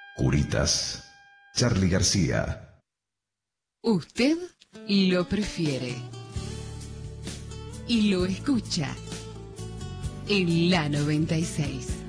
Curitas, Charly García. Usted lo prefiere y lo escucha en la 96.